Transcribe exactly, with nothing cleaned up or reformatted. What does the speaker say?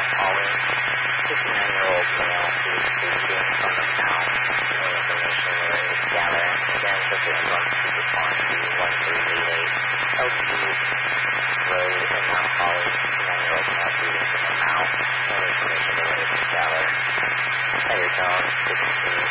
calling. fifty-nine-year-old male who is speaking from the mount. No information related to gather. Again, the ambulance to respond to one three eight eight L T Road in Mount Holly. fifty-nine-year-old male speaking from the mount. No information related to gather. At your tone, sixteen.